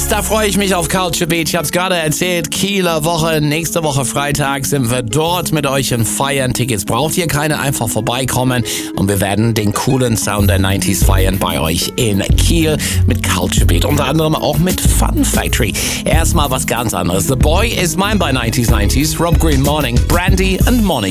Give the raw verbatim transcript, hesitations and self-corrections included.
da freue ich mich auf Culture Beat. Ich habe es gerade erzählt, Kieler Woche. Nächste Woche Freitag sind wir dort mit euch in Feiern. Tickets braucht ihr keine, einfach vorbeikommen. Und wir werden den coolen Sound der neunziger feiern bei euch in Kiel mit Culture Beat. Unter anderem auch mit Fun Factory. Erstmal was ganz anderes. The Boy is Mine by neunzig neunzig, Rob Green Morning, Brandy and Money.